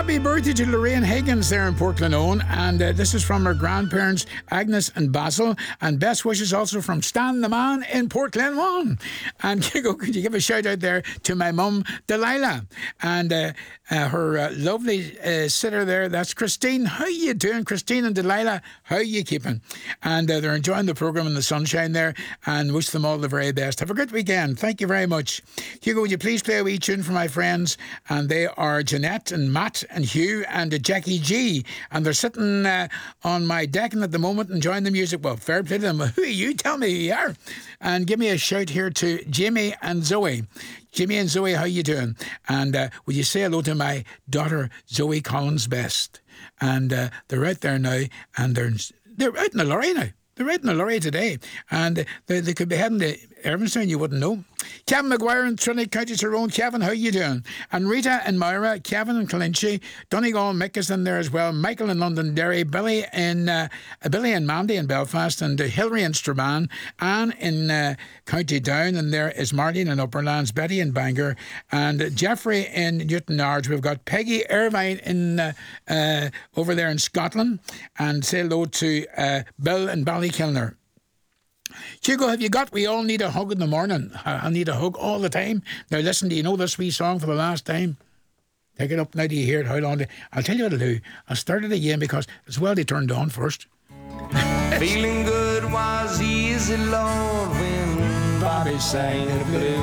Happy birthday to Lorraine Higgins there in Port Glenone, and this is from her grandparents Agnes and Basil, and best wishes also from Stan the man in Port Glenone. And Hugo, could you give a shout out there to my mum Delilah and her lovely sitter there, that's Christine. How you doing, Christine and Delilah? How you keeping? And they're enjoying the programme in the sunshine there, and wish them all the very best. Have a great weekend. Thank you very much. Hugo, would you please play a wee tune for my friends? And they are Jeanette and Matt and Hugh and Jackie G, and they're sitting on my decking at the moment enjoying the music. Well, fair play to them. Who are you? Tell me who you are. And give me a shout here to Jamie and Zoe. Jimmy and Zoe, how you doing? And would you say hello to my daughter Zoe Collins Best? And they're out there now, and they're out in the lorry now. They're out in the lorry today, and they could be heading to Irvinstown, you wouldn't know. Kevin McGuire in Trinity, County Tyrone. Kevin, how you doing? And Rita and Myra, Kevin and Colinchie, Donegal, Mick is in there as well, Michael in Londonderry, Billy and Mandy in Belfast, and Hilary in Strabane, Anne in County Down, and there is Marlene in Upperlands, Betty in Bangor, and Jeffrey in Newton Narge. We've got Peggy Irvine in over there in Scotland, and say hello to Bill in Ballykilner. Hugo, have you got We All Need a Hug in the Morning? I need a hug all the time. Now listen, do you know this wee song for the last time? Take it up now, do you hear it? How long? I'll tell you what I'll do. I'll start it again because it's well they turned on first. Feeling good was easy, Lord, when Bobby sang the blues.